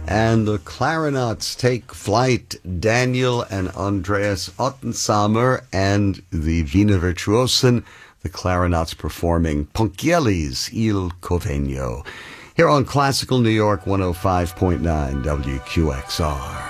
And the clarinets take flight. Daniel and Andreas Ottensamer and the Wiener Virtuosen, the clarinets performing Ponchielli's Il Convegno. Here on Classical New York 105.9 WQXR.